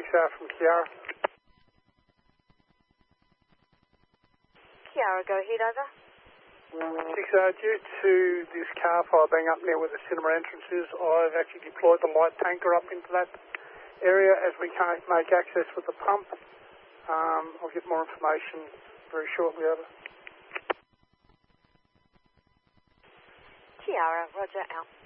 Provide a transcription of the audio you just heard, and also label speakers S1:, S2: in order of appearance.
S1: from Kiara.
S2: Kiara, go ahead, over.
S1: 6, due to this car fire being up near where the cinema entrance is, I've actually deployed the light tanker up into that area as we can't make access with the pump. I'll get more information very shortly, over.
S2: Kiara, roger, out.